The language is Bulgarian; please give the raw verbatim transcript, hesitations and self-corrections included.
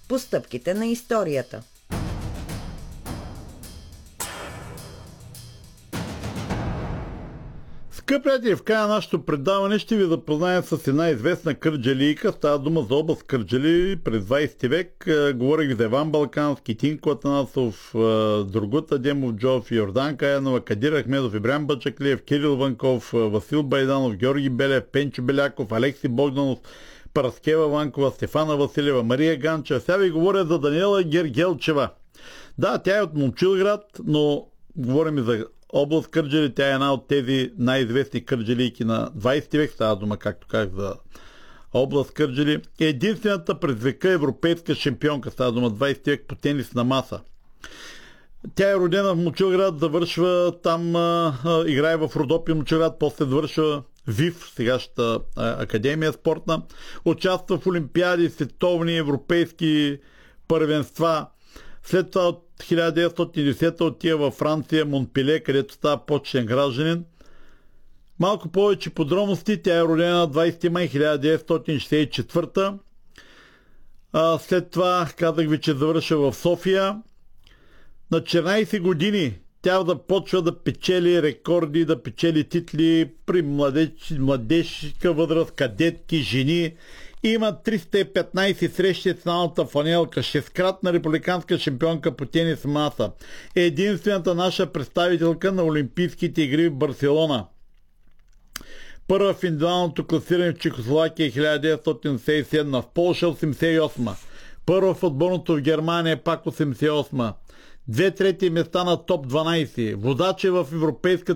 по стъпките на историята. Скъпи приятели, в края на нашето предаване ще ви запознаем с една известна кърджалийка. Става дума за област Кърджали през двайсети век. Говорих ви за Иван Балкански, Тинко Атанасов, Другут Адемов Джов, Йордан Каянова, Кадир Ахмедов, Ибрahim Бачаклиев, Кирил Ванков, Васил Байданов, Георги Белев, Пенчо Беляков, Алекси Богданов, Параскева Ванкова, Стефана Василева, Мария Ганчева. Сега ви говоря за Даниела Гергелчева. Да, тя е от Момчилград, но говорим и за област Кърджали. Тя е една от тези най-известни кърджалийки на двайсети век. Става дума, както казах, за област Кърджали. Е единствената през века европейска шампионка. Става дума двайсети век по тенис на маса. Тя е родена в Момчилград, завършва там, а, а, играе в Родопи Момчилград, после завършва ВИФ, сегашната а, академия спортна. Участва в олимпиади, световни, европейски първенства. След това от хиляда деветстотин и десета отива във Франция, Монпелие, където става почетен гражданин. Малко повече подробности. Тя е родена на двайсети май хиляда деветстотин шейсет и четвърта. А, след това казах ви, че завършва в София. На четиринайсет години тя започва да печели рекорди, да печели титли при младеж, младежка възраст, кадетки, жени. Има триста и петнайсет срещи с националната фанелка, шесткратна републиканска шампионка по тенис маса. Единствената наша представителка на Олимпийските игри в Барселона. Първа в индивидуалното класиране в Чехословакия хиляда деветстотин осемдесет и седма, в Полша осемдесет и осма. Първа в отборното в Германия пак осемдесет и осма. Две трети места на топ дванайсет. Водаче в европейската